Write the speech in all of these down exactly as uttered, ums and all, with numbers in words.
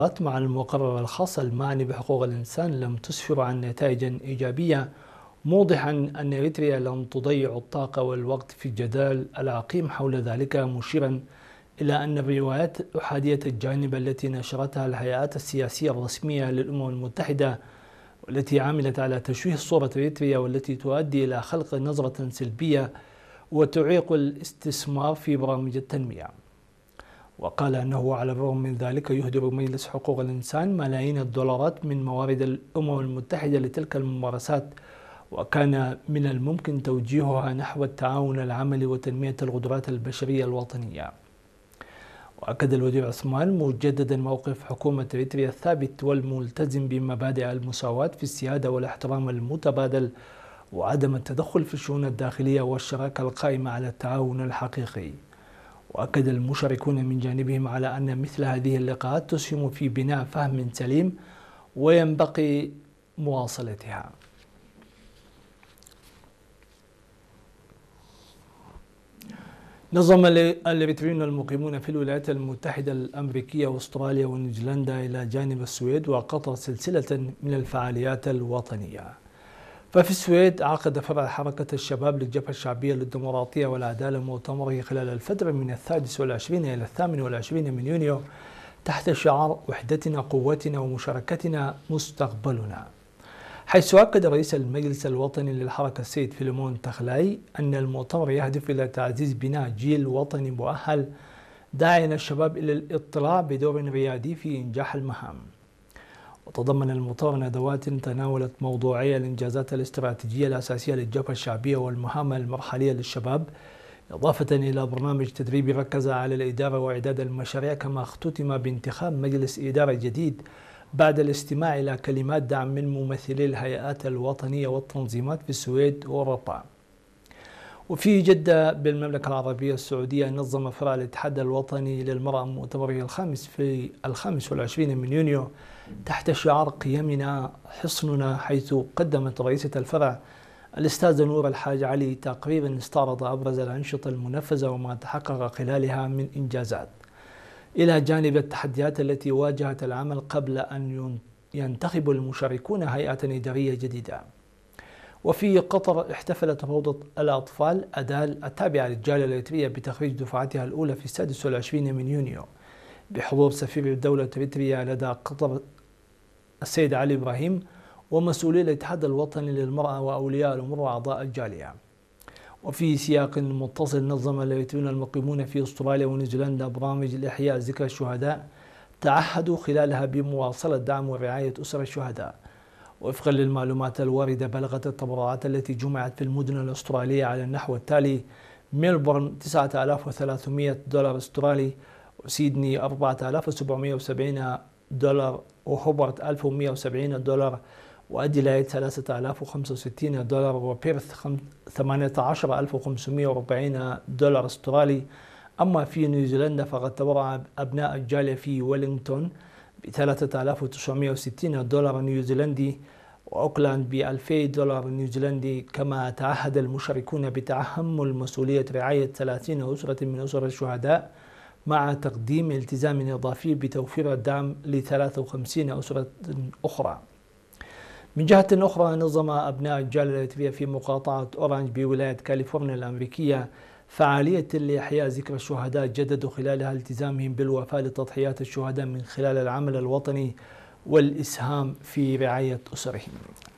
مع المقرر الخاص المعني بحقوق الإنسان لم تسفر عن نتائج إيجابية، موضحا أن إريتريا لن تضيع الطاقة والوقت في الجدال العقيم حول ذلك، مشيرا إلى أن الروايات أحادية الجانب التي نشرتها الهيئات السياسية الرسمية للأمم المتحدة والتي عملت على تشويه صورة إريتريا والتي تؤدي إلى خلق نظرة سلبية وتعيق الاستثمار في برامج التنمية. وقال أنه على الرغم من ذلك يهدر مجلس حقوق الإنسان ملايين الدولارات من موارد الأمم المتحدة لتلك الممارسات، وكان من الممكن توجيهها نحو التعاون العملي وتنمية القدرات البشرية الوطنية. وأكد الوزير عثمان مجددا موقف حكومة إريتريا الثابت والملتزم بمبادئ المساواة في السيادة والاحترام المتبادل وعدم التدخل في الشؤون الداخلية والشراكة القائمة على التعاون الحقيقي. وأكد المشاركون من جانبهم على أن مثل هذه اللقاءات تسهم في بناء فهم سليم وينبغي مواصلتها. نظم الإريتريون المقيمون في الولايات المتحدة الأمريكية وأستراليا ونيوزيلندا إلى جانب السويد وقطر سلسلة من الفعاليات الوطنية. ففي السويد عقد فرع حركة الشباب للجبهة الشعبية للديمقراطية والعدالة مؤتمره خلال الفترة من السادس والعشرين إلى الثامن والعشرين من يونيو تحت شعار وحدتنا قوتنا ومشاركتنا مستقبلنا، حيث أكد رئيس المجلس الوطني للحركة السيد فيليمون تخلاي أن المؤتمر يهدف إلى تعزيز بناء جيل وطني مؤهل، داعيا الشباب إلى الاطلاع بدور ريادي في إنجاح المهام. وتضمن المؤتمر ندوات تناولت موضوعي الإنجازات الاستراتيجية الأساسية للجبهة الشعبية والمهام المرحلية للشباب، إضافة إلى برنامج تدريبي ركز على الإدارة وإعداد المشاريع، كما اختتم بانتخاب مجلس إدارة جديد بعد الاستماع إلى كلمات دعم من ممثلي الهيئات الوطنية والتنظيمات في السويد وأوروبا. وفي جدة بالمملكة العربية السعودية نظم فرع الاتحاد الوطني للمرأة مؤتمره الخامس في الخامس والعشرين من يونيو تحت شعار قيمنا حصننا، حيث قدمت رئيسة الفرع الأستاذة نور الحاج علي تقريرا استعرض أبرز الأنشطة المنفذة وما تحقق خلالها من إنجازات، إلى جانب التحديات التي واجهت العمل قبل أن ينتخب المشاركون هيئة إدارية جديدة. وفي قطر احتفلت روضة الأطفال أدال التابعة للجالية الإريترية بتخريج دفعتها الأولى في السادس والعشرين من يونيو بحضور سفير الدولة إريتريا لدى قطر السيد علي إبراهيم ومسؤولي الاتحاد الوطني للمرأة وأولياء الأمور وأعضاء الجالية. وفي سياق متصل نظم الإريتريون المقيمون في أستراليا ونيوزيلندا برامج لإحياء ذكرى الشهداء تعهدوا خلالها بمواصلة دعم ورعاية أسر الشهداء. وفقا للمعلومات الواردة بلغت التبرعات التي جمعت في المدن الأسترالية على النحو التالي: ميلبورن تسعة آلاف وثلاثمئة دولار أسترالي، وسيدني أربعة آلاف وسبعمئة وسبعين دولار، وهوبرت ألف ومئة وسبعين دولار، وأديلايد ثلاثة آلاف وخمسة وستين دولار، وبيرث ثمانية عشر ألف وخمسمئة وأربعين دولار أسترالي. أما في نيوزيلندا فقد تبرع أبناء الجالية في ويلينغتون ب ثلاثة آلاف وتسعمئة وستين دولار نيوزيلندي، وأوكلاند ب ألفي دولار نيوزيلندي. كما تعهد المشاركون بتحمل مسؤولية رعاية ثلاثين أسرة من أسر الشهداء، مع تقديم التزام إضافي بتوفير الدعم ل ثلاثة وخمسين أسرة أخرى. من جهة أخرى نظم أبناء الجالية الإريترية في مقاطعة أورانج بولاية كاليفورنيا الأمريكية فعالية لإحياء ذكرى الشهداء، جددوا خلالها التزامهم بالوفاء لتضحيات الشهداء من خلال العمل الوطني والإسهام في رعاية أسرهم.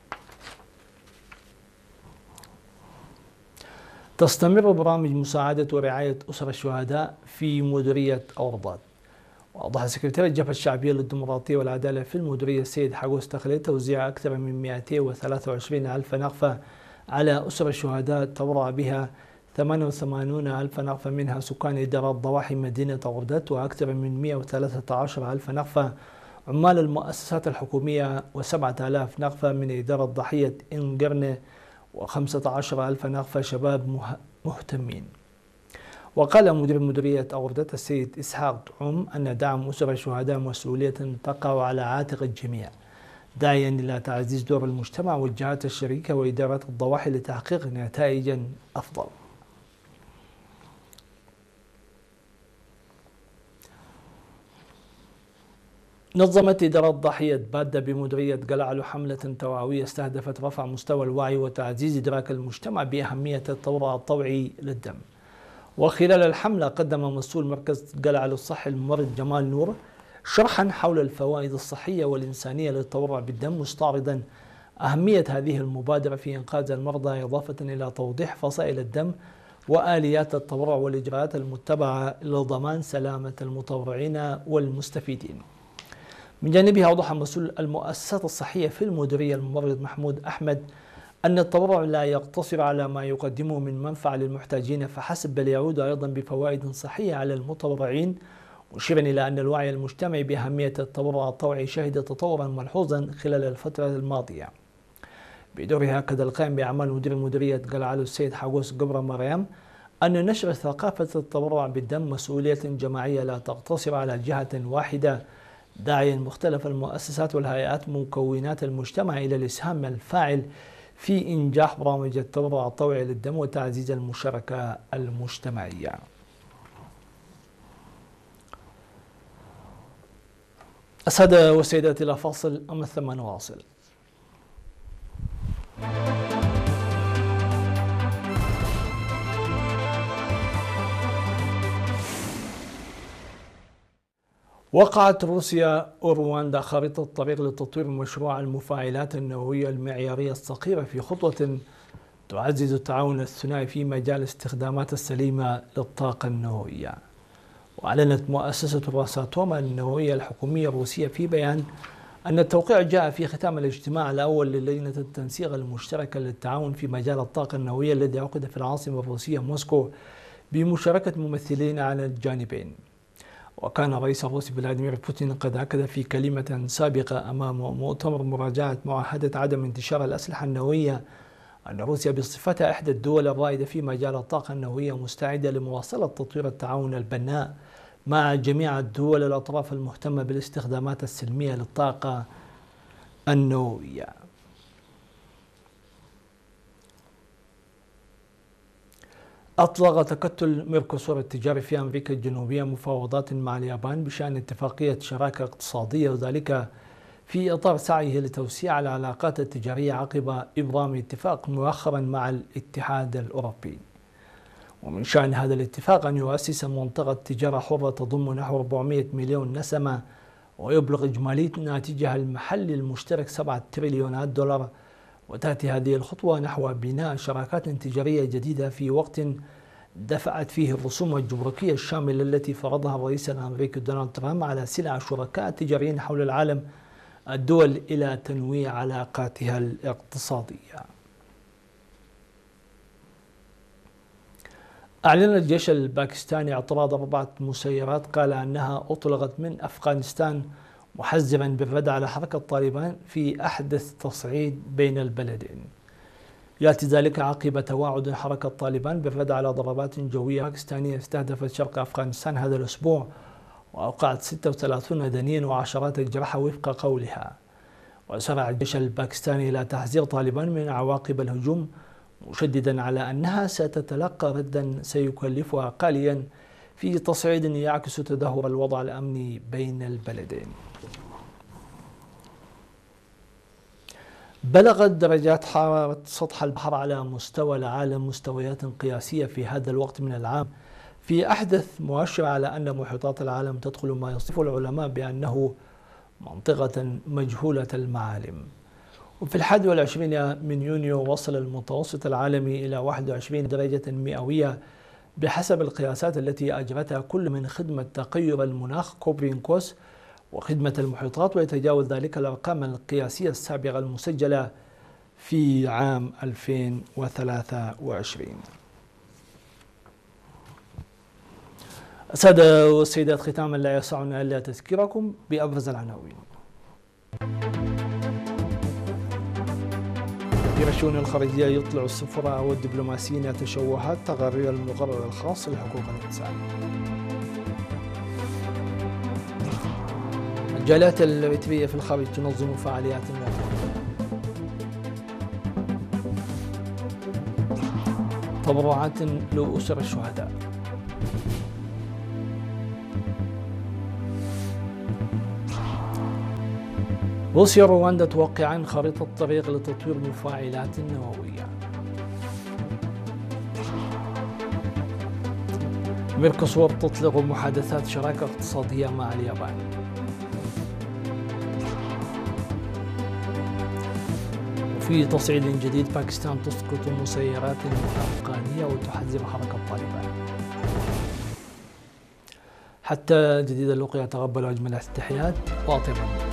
تستمر برامج مساعدة ورعاية أسر الشهداء في مديرية أورضاد. وأوضح سكرتير الجبهة الشعبية للديمقراطية والعدالة في المديرية السيد حاجوس تخلي توزيع أكثر من مئتين وثلاثة وعشرين ألف نغفة على أسر الشهداء تبرع بها ثمانية وثمانين ألف نغفة منها سكان إدارات ضواحي مدينة أورضاد، وأكثر من مئة وثلاثة عشر ألف نغفة عمال المؤسسات الحكومية، وسبعة آلاف نغفة من إدارة ضحية إنجرني، وخمسة عشر ألف نغفة شباب مهتمين. وقال مدير مديرية أورضاد السيد إسحاق طعوم أن دعم أسر الشهداء مسؤولية تقع على عاتق الجميع، داعيا إلى تعزيز دور المجتمع والجهات الشريكة وإدارات الضواحي لتحقيق نتائج أفضل. نظمت إدارة ضاحية بادة بمديرية قلعلو حملة توعوية استهدفت رفع مستوى الوعي وتعزيز إدراك المجتمع بأهمية التبرع الطوعي للدم. وخلال الحملة قدم مسؤول مركز قلعلو الصحي الممرض جمال نور شرحا حول الفوائد الصحية والإنسانية للتبرع بالدم، مستعرضا أهمية هذه المبادرة في إنقاذ المرضى، إضافة إلى توضيح فصائل الدم وآليات التبرع والإجراءات المتبعة لضمان سلامة المتبرعين والمستفيدين. من جانبها أوضح مسؤول المؤسسات الصحية في المديرية الممرض محمود أحمد أن التبرع لا يقتصر على ما يقدمه من منفعة للمحتاجين فحسب، بل يعود أيضا بفوائد صحية على المتبرعين، مشيرا إلى أن الوعي المجتمعي بأهمية التبرع الطوعي شهد تطورا ملحوظا خلال الفترة الماضية. بدورها أكد القائم بأعمال مدير مديرية قلعلو السيد حاغوس قبرة مريم أن نشر ثقافة التبرع بالدم مسؤولية جماعية لا تقتصر على جهة واحدة، داعيا مختلف المؤسسات والهيئات مكونات المجتمع إلى الإسهام الفاعل في إنجاح برامج التبرع الطوعي للدم وتعزيز المشاركة المجتمعية. السادة والسيدات، إلى فاصل أم ثم نواصل. وقعت روسيا ورواندا خارطة طريق لتطوير مشروع المفاعلات النووية المعيارية الصغيرة في خطوة تعزز التعاون الثنائي في مجال الاستخدامات السليمة للطاقة النووية. وأعلنت مؤسسة روساتوم النووية الحكومية الروسية في بيان أن التوقيع جاء في ختام الاجتماع الأول للجنة التنسيق المشتركة للتعاون في مجال الطاقة النووية الذي عقد في العاصمة الروسية موسكو بمشاركة ممثلين على الجانبين. وكان الرئيس الروسي فلاديمير بوتين قد أكد في كلمة سابقة أمام مؤتمر مراجعة معاهدة عدم انتشار الأسلحة النووية أن روسيا بصفتها إحدى الدول الرائدة في مجال الطاقة النووية مستعدة لمواصلة تطوير التعاون البناء مع جميع الدول الأطراف المهتمة بالاستخدامات السلمية للطاقة النووية. أطلق تكتل ميركوسور التجاري في أمريكا الجنوبية مفاوضات مع اليابان بشأن اتفاقية شراكة اقتصادية، وذلك في إطار سعيه لتوسيع العلاقات التجارية عقب إبرام اتفاق مؤخرا مع الاتحاد الأوروبي. ومن شأن هذا الاتفاق أن يؤسس منطقة تجارة حرة تضم نحو أربعمائة مليون نسمة، ويبلغ إجمالي ناتجها المحلي المشترك سبعة تريليونات دولار. وتأتي هذه الخطوة نحو بناء شراكات تجارية جديدة في وقت دفعت فيه الرسوم الجمركية الشاملة التي فرضها الرئيس الأمريكي دونالد ترامب على سلع شركاء تجاريين حول العالم الدول إلى تنويع علاقاتها الاقتصادية. أعلن الجيش الباكستاني اعتراض أربعة مسيرات قال أنها أطلقت من أفغانستان، محذرا بالرد على حركة طالبان في أحدث تصعيد بين البلدين. يأتي ذلك عقب توعد حركة طالبان بالرد على ضربات جوية باكستانية استهدفت شرق أفغانستان هذا الأسبوع، وأوقعت ستة وثلاثين دنيا وعشرات الجرحى وفق قولها. وسرع الجيش الباكستاني إلى تحذير طالبان من عواقب الهجوم، مشددا على أنها ستتلقى ردا سيكلفها قليلا في تصعيد يعكس تدهور الوضع الأمني بين البلدين. بلغت درجات حرارة سطح البحر على مستوى العالم مستويات قياسية في هذا الوقت من العام، في أحدث مؤشر على أن محيطات العالم تدخل ما يصف العلماء بأنه منطقة مجهولة المعالم. وفي الحادي والعشرين من يونيو وصل المتوسط العالمي إلى واحد وعشرين درجة مئوية بحسب القياسات التي أجرتها كل من خدمة تغير المناخ كوبرنيكوس وخدمة المحيطات، ويتجاوز ذلك الأرقام القياسية السابقة المسجلة في عام ألفين وثلاثة وعشرين. السادة والسيدات، ختاما لا يسعنا إلا تذكيركم بأبرز العناوين. وزير الشؤون الخارجية يطلع السفراء والدبلوماسيين تشوهات تقارير المقرر الخاص لحقوق الإنسان. الجاليات الإريترية في الخارج تنظم فعاليات وطنية. تبرعات لأسر الشهداء. روسيا ورواندا توقعان خريطة طريق لتطوير مفاعلات نووية. ميركوسور تطلق محادثات شراكة اقتصادية مع اليابان. وفي تصعيد جديد، باكستان تسقط مسيرات أفغانية وتحذر حركة طالبان. حتى جديد اللقيا، تقبلوا أجمل التحيات وأطيب